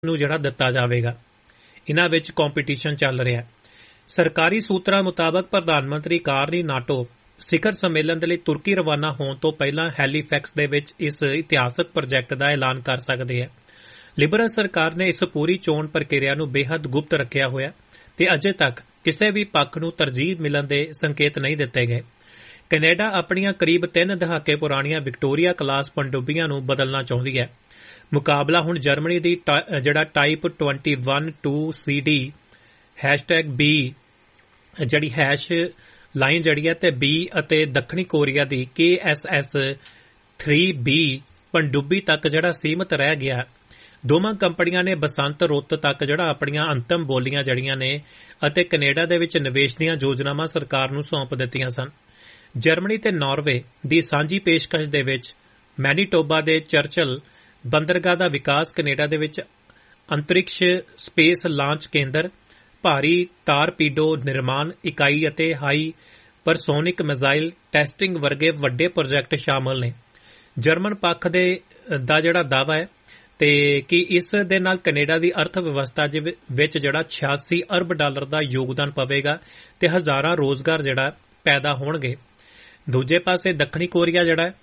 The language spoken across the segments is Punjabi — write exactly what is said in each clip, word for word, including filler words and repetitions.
ਨੂੰ ਜਿਹੜਾ ਦਿੱਤਾ ਜਾਵੇਗਾ। ਇਨ੍ਹਾਂ ਵਿੱਚ ਕੰਪੀਟੀਸ਼ਨ ਚੱਲ ਰਿਹਾ। ਸਰਕਾਰੀ ਸੂਤਰਾਂ ਮੁਤਾਬਕ ਪ੍ਰਧਾਨ ਮੰਤਰੀ ਕਾਰਨੀ ਨਾਟੋ ਸਿਖਰ ਸੰਮੇਲਨ ਦੇ ਲਈ ਤੁਰਕੀ ਰਵਾਨਾ ਹੋਣ ਤੋਂ ਪਹਿਲਾਂ ਹੈਲੀਫੈਕਸ ਦੇ ਵਿੱਚ ਇਸ ਇਤਿਹਾਸਕ ਪ੍ਰੋਜੈਕਟ ਦਾ ਐਲਾਨ ਕਰ ਸਕਦੇ ਹੈ। ਲਿਬਰਲ ਸਰਕਾਰ ਨੇ ਇਸ ਪੂਰੀ ਚੋਣ ਪ੍ਰਕਿਰਿਆ ਨੂੰ ਬੇਹੱਦ ਗੁਪਤ ਰੱਖਿਆ ਹੋਇਆ ਤੇ ਅਜੇ ਤੱਕ ਕਿਸੇ ਵੀ ਪੱਖ ਨੂੰ ਤਰਜੀਹ ਮਿਲਣ ਦੇ ਸੰਕੇਤ ਨਹੀਂ ਦਿੱਤੇ ਗਏ। ਕੈਨੇਡਾ ਆਪਣੀਆਂ ਕਰੀਬ ਤਿੰਨ ਦਹਾਕੇ ਪੁਰਾਣੀਆਂ ਵਿਕਟੋਰੀਆ ਕਲਾਸ ਪਣਡੁੱਬੀਆਂ ਨੂੰ ਬਦਲਣਾ ਚਾਹੁੰਦੀ ਹੈ। ਮੁਕਾਬਲਾ ਹੁਣ ਜਰਮਨੀ ਦੀ ਜਿਹੜਾ ਟਾਈਪ ਇਕੱਤੀ to C D hashtag B ਜਿਹੜੀ ਹੈਸ਼ ਲਾਈਨ ਜਿਹੜੀ ਹੈ ਤੇ ਬੀ ਅਤੇ ਦੱਖਣੀ ਕੋਰੀਆ ਦੀ K S S three B ਪਣਡੁੱਬੀ ਤੱਕ ਜਿਹੜਾ ਸੀਮਤ ਰਹਿ ਗਿਆ। ਦੋਵਾਂ ਕੰਪਨੀਆਂ ਨੇ ਬਸੰਤ ਰੁੱਤ ਤੱਕ ਜਿਹੜਾ ਆਪਣੀਆਂ ਅੰਤਮ ਬੋਲੀਆਂ ਜੜੀਆਂ ਨੇ ਅਤੇ ਕੈਨੇਡਾ ਦੇ ਵਿੱਚ ਨਿਵੇਸ਼ ਦੀਆਂ ਯੋਜਨਾਵਾਂ ਸਰਕਾਰ ਨੂੰ ਸੌਂਪ ਦਿੱਤੀਆਂ ਸਨ। ਜਰਮਨੀ ਤੇ ਨਾਰਵੇ ਦੀ ਸਾਂਝੀ ਪੇਸ਼ਕਸ਼ ਦੇ ਵਿੱਚ ਮੈਨੀਟੋਬਾ ਦੇ ਚਰਚਲ ਬੰਦਰਗਾਹ ਦਾ ਵਿਕਾਸ, ਕੈਨੇਡਾ ਦੇ ਵਿੱਚ ਅੰਤਰਿਕਸ਼ ਸਪੇਸ ਲਾਂਚ ਕੇਂਦਰ, ਭਾਰੀ ਤਾਰਪੀਡੋ ਨਿਰਮਾਣ ਇਕਾਈ ਅਤੇ ਹਾਈ ਪਰਸੋਨਿਕ ਮਿਜ਼ਾਈਲ ਟੈਸਟਿੰਗ ਵਰਗੇ ਵੱਡੇ ਪ੍ਰੋਜੈਕਟ ਸ਼ਾਮਲ ਨੇ। ਜਰਮਨ ਪੱਖ ਦੇ ਦਾ ਜਿਹੜਾ ਦਾਅਵਾ ਹੈ ਤੇ ਕਿ ਇਸ ਦੇ ਨਾਲ ਕੈਨੇਡਾ ਦੀ ਅਰਥ ਵਿਵਸਥਾ ਵਿੱਚ ਜਿਹੜਾ ਛਿਆਸੀ ਅਰਬ ਡਾਲਰ ਦਾ ਯੋਗਦਾਨ ਪਵੇਗਾ ਤੇ ਹਜ਼ਾਰਾਂ ਰੋਜ਼ਗਾਰ ਜਿਹੜਾ ਪੈਦਾ ਹੋਣਗੇ। ਦੂਜੇ ਪਾਸੇ ਦੱਖਣੀ ਕੋਰੀਆ ਜਿਹੜਾ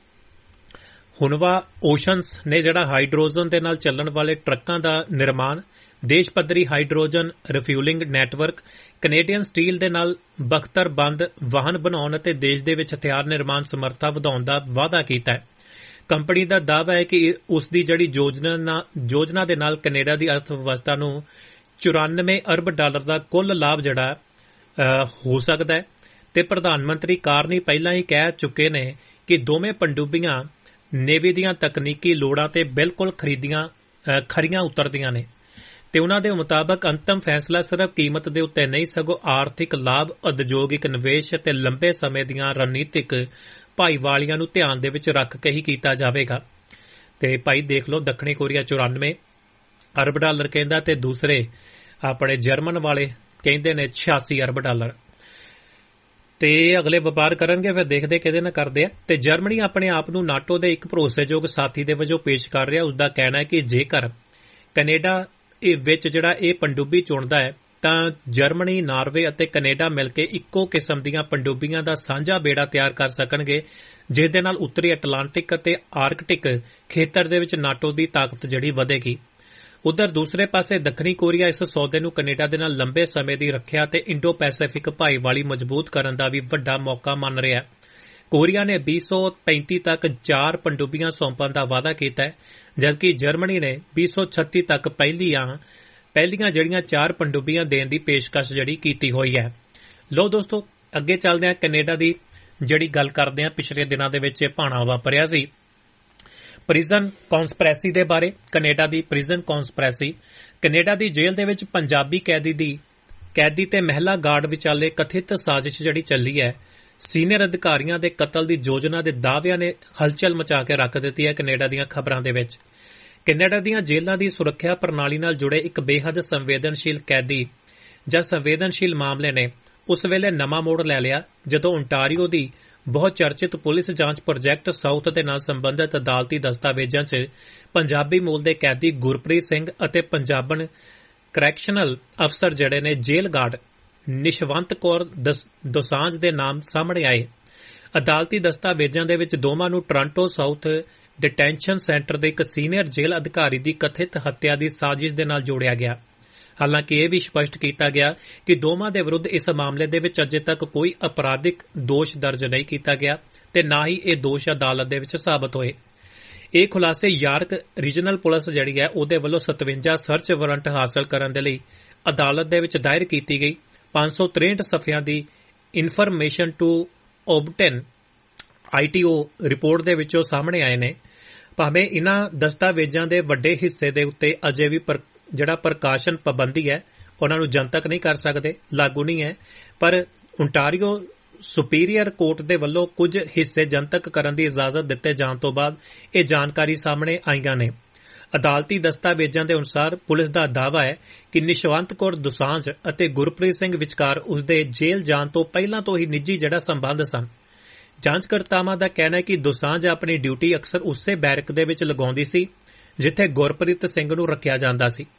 ਹੁਨਵਾ ਓਸ਼ਨਸ ਨੇ ਜਿਹੜਾ ਹਾਈਡਰੋਜਨ ਦੇ ਨਾਲ ਚੱਲਣ ਵਾਲੇ ਟਰੱਕਾਂ ਦਾ ਨਿਰਮਾਣ, ਦੇਸ਼ ਪੱਧਰੀ ਹਾਈਡਰੋਜਨ ਰਿਫਿਊਲਿੰਗ ਨੈਟਵਰਕ, ਕੈਨੇਡੀਅਨ ਸਟੀਲ ਦੇ ਨਾਲ ਬਖਤਰਬੰਦ ਵਾਹਨ ਬਣਾਉਣ ਅਤੇ ਦੇਸ਼ ਦੇ ਵਿੱਚ ਹਥਿਆਰ ਨਿਰਮਾਣ ਸਮਰੱਥਾ ਵਧਾਉਣ ਦਾ ਵਾਅਦਾ ਕੀਤਾ ਹੈ। ਕੰਪਨੀ ਦਾ ਦਾਅਵਾ ਹੈ ਕਿ ਉਸ ਦੀ ਜਿਹੜੀ ਯੋਜਨਾ ਯੋਜਨਾ ਦੇ ਨਾਲ ਕੈਨੇਡਾ ਦੀ ਅਰਥ ਵਿਵਸਥਾ ਨੂੰ ਚੁਰਾਨਵੇਂ ਅਰਬ ਡਾਲਰ ਦਾ ਕੁੱਲ ਲਾਭ ਜਿਹੜਾ ਹੋ ਸਕਦਾ ਹੈ ਤੇ ਪ੍ਰਧਾਨ ਮੰਤਰੀ ਕਾਰਨੀ ਪਹਿਲਾਂ ਹੀ ਕਹਿ ਚੁੱਕੇ ਨੇ ਕਿ ਦੋਵੇਂ ਪਣਡੁੱਬੀਆਂ ਨੇਵੀ ਦੀਆਂ ਤਕਨੀਕੀ ਲੋੜਾਂ ਤੇ ਬਿਲਕੁਲ ਖਰੀਦੀਆਂ ਖਰੀਆਂ ਉਤਰਦੀਆਂ ਨੇ ਤੇ ਉਨ੍ਹਾਂ ਦੇ ਮੁਤਾਬਕ ਅੰਤਮ ਫੈਸਲਾ ਸਿਰਫ ਕੀਮਤ ਦੇ ਉੱਤੇ ਨਹੀਂ ਸਗੋਂ ਆਰਥਿਕ ਲਾਭ, ਉਦਯੋਗਿਕ ਨਿਵੇਸ਼ ਅਤੇ ਲੰਬੇ ਸਮੇਂ ਦੀਆਂ ਰਣਨੀਤਿਕ ਭਾਈਵਾਲੀਆਂ ਨੂੰ ਧਿਆਨ ਦੇ ਵਿੱਚ ਰੱਖ ਕੇ ਹੀ ਕੀਤਾ ਜਾਵੇਗਾ। ਤੇ ਭਾਈ ਦੇਖ ਲਓ, ਦੱਖਣੀ ਕੋਰੀਆ ਚੁਰਾਨਵੇਂ ਅਰਬ ਡਾਲਰ ਕਹਿੰਦਾ ਤੇ ਦੂਸਰੇ ਆਪਣੇ ਜਰਮਨ ਵਾਲੇ ਕਹਿੰਦੇ ਨੇ ਛਿਆਸੀ ਅਰਬ ਡਾਲਰ। ਤੇ ਅਗਲੇ ਵਪਾਰ ਕਰਨਗੇ, ਫਿਰ ਦੇਖਦੇ ਕਿਹਦੇ ਨਾਲ ਕਰਦੇ ਆ। ਤੇ ਜਰਮਨੀ ਆਪਣੇ ਆਪ ਨੂੰ ਨਾਟੋ ਦੇ ਇੱਕ ਭਰੋਸੇਯੋਗ ਸਾਥੀ ਦੇ ਵਜੋਂ ਪੇਸ਼ ਕਰ ਰਿਹਾ। ਉਸਦਾ ਕਹਿਣਾ ਹੈ ਕਿ ਜੇਕਰ ਕੈਨੇਡਾ ਇਹ ਵਿੱਚ ਜਿਹੜਾ ਇਹ ਪਣਡੁੱਬੀ ਚੁਣਦਾ ਹੈ ਤਾਂ ਜਰਮਨੀ, ਨਾਰਵੇ ਅਤੇ ਕੈਨੇਡਾ ਮਿਲ ਕੇ ਇੱਕੋ ਕਿਸਮ ਦੀਆਂ ਪਣਡੁੱਬੀਆਂ ਦਾ ਸਾਂਝਾ ਬੇੜਾ ਤਿਆਰ ਕਰ ਸਕਣਗੇ, ਜਿਸ ਦੇ ਨਾਲ ਉੱਤਰੀ ਅਟਲਾਂਟਿਕ ਅਤੇ ਆਰਕਟਿਕ ਖੇਤਰ ਦੇ ਵਿੱਚ ਨਾਟੋ ਦੀ ਤਾਕਤ ਜਿਹੜੀ ਵਧੇਗੀ। ਉਧਰ ਦੂਸਰੇ ਪਾਸੇ ਦੱਖਣੀ ਕੋਰੀਆ ਇਸ ਸੌਦੇ ਨੂੰ ਕੈਨੇਡਾ ਦੇ ਨਾਲ ਲੰਬੇ ਸਮੇਂ ਦੀ ਰੱਖਿਆ ਤੇ ਇੰਡੋ ਪੈਸੀਫਿਕ ਭਾਈਵਾਲੀ ਮਜ਼ਬੂਤ ਕਰਨ ਦਾ ਵੀ ਵੱਡਾ ਮੌਕਾ ਮੰਨ ਰਿਹਾ। ਕੋਰੀਆ ਨੇ ਵੀਹ ਸੌ ਪੈਂਤੀ ਤੱਕ ਚਾਰ ਪਣਡੁੱਬੀਆਂ ਸੌਂਪਣ ਦਾ ਵਾਅਦਾ ਕੀਤਾ ਹੈ, ਜਦਕਿ ਜਰਮਨੀ ਨੇ ਵੀਹ ਸੌ ਛੱਤੀ ਤੱਕ ਪਹਿਲੀਆਂ ਪਹਿਲੀਆਂ ਜਿਹੜੀਆਂ ਚਾਰ ਪਣਡੁੱਬੀਆਂ ਦੇਣ ਦੀ ਪੇਸ਼ਕਸ਼ ਜਿਹੜੀ ਕੀਤੀ ਹੋਈ ਹੈ। ਲੋ ਦੋਸਤੋ, ਅੱਗੇ ਚੱਲਦੇ ਹਾਂ। ਕੈਨੇਡਾ ਦੀ ਜਿਹੜੀ ਗੱਲ ਕਰਦੇ ਹਾਂ, ਪਿਛਲੇ ਦਿਨਾਂ ਦੇ ਵਿੱਚ ਭਾਣਾ ਵਾਪਰਿਆ ਸੀ ਪ੍ਰਿਜ਼ਨ ਕੌਂਸਪਰੈਸੀ ਦੇ ਬਾਰੇ। ਕੈਨੇਡਾ ਦੀ ਪ੍ਰਿਜ਼ਨ ਕੌਂਸਪਰੈਸੀ, ਕੈਨੇਡਾ ਦੀ ਜੇਲ੍ਹ ਦੇ ਵਿੱਚ ਪੰਜਾਬੀ ਕੈਦੀ ਦੀ ਕੈਦੀ ਤੇ ਮਹਿਲਾ ਗਾਰਡ ਵਿਚਾਲੇ ਕਥਿਤ ਸਾਜ਼ਿਸ਼ ਜਿਹੜੀ ਚੱਲੀ ਹੈ, ਸੀਨੀਅਰ ਅਧਿਕਾਰੀਆਂ ਦੇ ਕਤਲ ਦੀ ਯੋਜਨਾ ਦੇ ਦਾਅਵਿਆਂ ਨੇ ਹਲਚਲ ਮਚਾ ਕੇ ਰੱਖ ਦਿੱਤੀ ਹੈ ਕੈਨੇਡਾ ਦੀਆਂ ਖਬਰਾਂ ਦੇ ਵਿੱਚ। ਕੈਨੇਡਾ ਦੀਆਂ ਜੇਲ੍ਹਾਂ ਦੀ ਸੁਰੱਖਿਆ ਪ੍ਰਣਾਲੀ ਨਾਲ ਜੁੜੇ ਇੱਕ ਬੇਹੱਦ ਸੰਵੇਦਨਸ਼ੀਲ ਕੈਦੀ ਜਾਂ ਸੰਵੇਦਨਸ਼ੀਲ ਮਾਮਲੇ ਨੇ ਉਸ ਵੇਲੇ ਨਵਾਂ ਮੋੜ ਲੈ ਲਿਆ ਜਦੋਂ ਓਨਟਾਰੀਓ ਦੀ ਬਹੁਤ ਚਰਚਿਤ ਪੁਲਿਸ ਜਾਂਚ ਪ੍ਰੋਜੈਕਟ ਸਾਊਥ ਦੇ ਨਾਲ ਸੰਬੰਧਿਤ ਅਦਾਲਤੀ ਦਸਤਾਵੇਜ਼ਾਂ 'ਚ ਪੰਜਾਬੀ ਮੂਲ ਦੇ ਕੈਦੀ ਗੁਰਪ੍ਰੀਤ ਸਿੰਘ ਅਤੇ ਪੰਜਾਬਣ ਕਰੈਕਸ਼ਨਲ ਅਫਸਰ ਜਿਹੜੇ ਨੇ ਜੇਲ੍ਹ ਗਾਰਡ ਨਿਸ਼ਵੰਤ ਕੌਰ ਦੋਸਾਂਝ ਦੇ ਨਾਮ ਸਾਹਮਣੇ ਆਏ। ਅਦਾਲਤੀ ਦਸਤਾਵੇਜ਼ਾਂ ਦੇ ਵਿੱਚ ਦੋਵਾਂ ਨੂੰ ਟੋਰਾਂਟੋ ਸਾਊਥ ਡਿਟੈਂਸ਼ਨ ਸੈਂਟਰ ਦੇ ਇੱਕ ਸੀਨੀਅਰ ਜੇਲ੍ਹ ਅਧਿਕਾਰੀ ਦੀ ਕਥਿਤ ਹੱਤਿਆ ਦੀ ਸਾਜ਼ਿਸ਼ ਦੇ ਨਾਲ ਜੋੜਿਆ ਗਿਆ। ਹਾਲਾਂਕਿ ਇਹ ਵੀ ਸਪਸ਼ਟ ਕੀਤਾ ਗਿਆ ਕਿ ਦੋਵਾਂ ਦੇ ਵਿਰੁੱਧ ਇਸ ਮਾਮਲੇ ਦੇ ਵਿੱਚ ਅਜੇ ਤੱਕ ਕੋਈ ਅਪਰਾਧਿਕ ਦੋਸ਼ ਦਰਜ ਨਹੀਂ ਕੀਤਾ ਗਿਆ ਤੇ ਨਾ ਹੀ ਇਹ ਦੋਸ਼ ਅਦਾਲਤ ਦੇ ਵਿੱਚ ਸਾਬਤ ਹੋਏ। ਇਹ ਖੁਲਾਸੇ ਯਾਰਕ ਰੀਜਨਲ ਪੁਲਿਸ ਜਿਹੜੀ ਹੈ ਉਹਦੇ ਵੱਲੋਂ ਸਤਵੰਜਾ ਸਰਚ ਵਾਰੰਟ ਹਾਸਲ ਕਰਨ ਦੇ ਲਈ ਅਦਾਲਤ ਦੇ ਵਿੱਚ ਦਾਇਰ ਕੀਤੀ ਗਈ ਪੰਜ ਸੌ ਤਰੇਹਠ ਸਫ਼ਿਆਂ ਦੀ information to ਓਬਟੇਨ I T O report ਦੇ ਵਿੱਚੋਂ ਸਾਹਮਣੇ ਆਏ ਨੇ। ਭਾਵੇਂ ਇਨ੍ਹਾਂ ਦਸਤਾਵੇਜ਼ਾਂ ਦੇ ਵੱਡੇ ਹਿੱਸੇ ਦੇ ਉੱਤੇ ਅਜੇ ਵੀ ਜਿਹੜਾ ਪ੍ਰਕਾਸ਼ਨ ਪਾਬੰਦੀ ਹੈ ਉਹਨਾਂ ਨੂੰ ਜਨਤਕ ਨਹੀਂ ਕਰ ਸਕਦੇ, ਲਾਗੂ ਨਹੀਂ ਹੈ, ਪਰ ਓਨਟਾਰੀਓ ਸੁਪੀਰੀਅਰ ਕੋਰਟ ਦੇ ਵੱਲੋਂ ਕੁਝ ਹਿੱਸੇ ਜਨਤਕ ਕਰਨ ਦੀ ਇਜਾਜ਼ਤ ਦਿੱਤੇ ਜਾਣ ਤੋਂ ਬਾਅਦ ਇਹ ਜਾਣਕਾਰੀ ਸਾਹਮਣੇ ਆਈਆਂ ਨੇ। ਅਦਾਲਤੀ ਦਸਤਾਵੇਜ਼ਾਂ ਦੇ ਅਨੁਸਾਰ ਪੁਲਿਸ ਦਾ ਦਾਅਵਾ ਹੈ ਕਿ ਨਿਸ਼ਵੰਤ ਕੌਰ ਦੋਸਾਂਝ ਅਤੇ ਗੁਰਪ੍ਰੀਤ ਸਿੰਘ ਵਿਚਕਾਰ ਉਸਦੇ ਜੇਲ੍ਹ ਜਾਣ ਤੋਂ ਪਹਿਲਾਂ ਤੋਂ ਹੀ ਨਿੱਜੀ ਜਿਹੜਾ ਸੰਬੰਧ ਸਨ। ਜਾਂਚਕਰਤਾਵਾਂ ਦਾ ਕਹਿਣਾ ਹੈ ਕਿ ਦੋਸਾਂਝ ਆਪਣੀ ਡਿਊਟੀ ਅਕਸਰ ਉਸੇ ਬੈਰਕ ਦੇ ਵਿੱਚ ਲਗਾਉਂਦੀ ਸੀ ਜਿੱਥੇ ਗੁਰਪ੍ਰੀਤ ਸਿੰਘ ਨੂੰ ਰੱਖਿਆ ਜਾਂਦਾ ਸੀ।